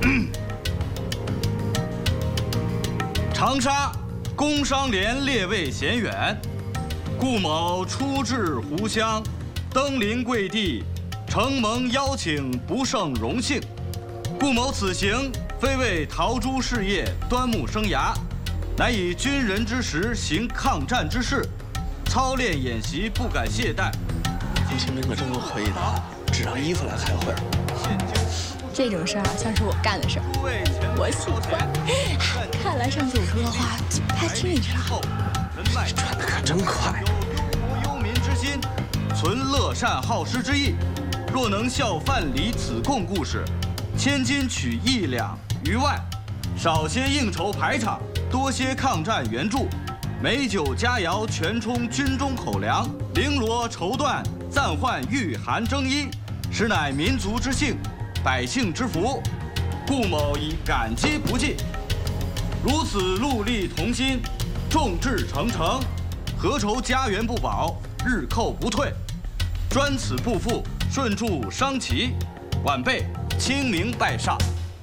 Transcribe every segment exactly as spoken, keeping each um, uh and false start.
长沙工商联列位贤远，顾某初至湖乡，登临贵地，承蒙邀请，不胜荣幸。顾某此行非为陶朱事业、端木生涯，乃以军人之实行抗战之事，操练演习不敢懈怠。 放心，明可真够可以的，织上衣服来开会。 这种事儿像是我干的事儿，我喜欢。看来上次我说的话他听进去了。 转的可真快。 忧民之心，存乐善好施之意。若能效范蠡此贡故事，千金取一两余万，少些应酬排场，多些抗战援助，美酒佳肴全充军中口粮，绫罗绸缎暂换御寒征衣，实乃民族之幸，百姓之福。顾某以感激不尽。如此戮力同心，众志成城，何愁家园不保，日寇不退？专此不负，顺助商齐，晚辈清明拜上。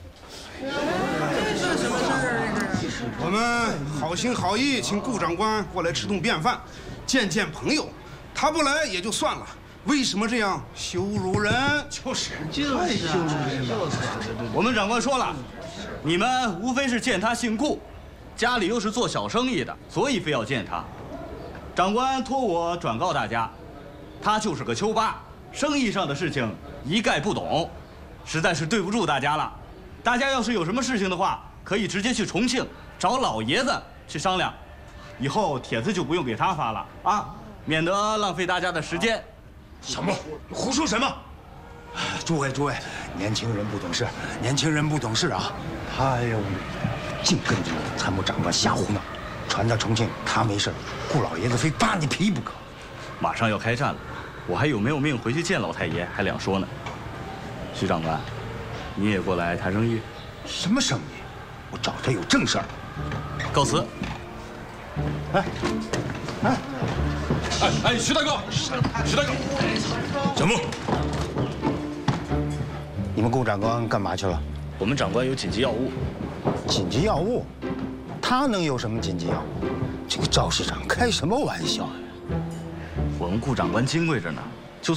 我们好心好意请顾长官过来吃顿便饭，见见朋友。他不来也就算了，为什么这样羞辱人？就是太羞辱人了。 我们长官说了，你们无非是见他姓顾，家里又是做小生意的，所以非要见他。长官托我转告大家，他就是个丘巴，生意上的事情一概不懂，实在是对不住大家了。大家要是有什么事情的话，可以直接去重庆找老爷子去商量。以后帖子就不用给他发了啊，免得浪费大家的时间。 小莫，胡说什么？诸位诸位，年轻人不懂事，年轻人不懂事啊！他呦，净跟着参谋长官瞎胡闹，传到重庆他没事，顾老爷子非扒你皮不可。 马上要开战了，我还有没有命回去见老太爷还两说呢。徐长官，你也过来谈生意？ 什么生意？我找他有正事儿。 告辞。 哎，哎。 哎哎，徐大哥，徐大哥，小木， 你们顾长官干嘛去了？ 我们长官有紧急要务。 紧急要务？他能有什么紧急要务？这个赵市长开什么玩笑呀？ 我们顾长官金贵着呢，